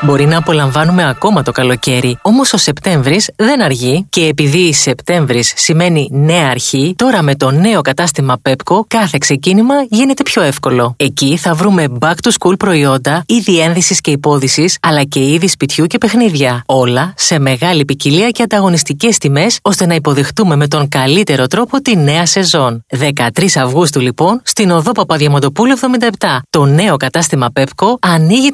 Μπορεί να απολαμβάνουμε ακόμα το καλοκαίρι, όμως ο Σεπτέμβρης δεν αργεί και επειδή Σεπτέμβρης σημαίνει νέα αρχή, τώρα με το νέο κατάστημα Pepco κάθε ξεκίνημα γίνεται πιο εύκολο. Εκεί θα βρούμε back to school προϊόντα, είδη ένδυσης και υπόδυσης, αλλά και είδη σπιτιού και παιχνίδια. Όλα σε μεγάλη ποικιλία και ανταγωνιστικές τιμές, ώστε να υποδεχτούμε με τον καλύτερο τρόπο τη νέα σεζόν. 13 Αυγούστου λοιπόν, στην οδό Παπαδιαμαντοπούλου 77, το νέο κατάστημα Pepco ανοίγει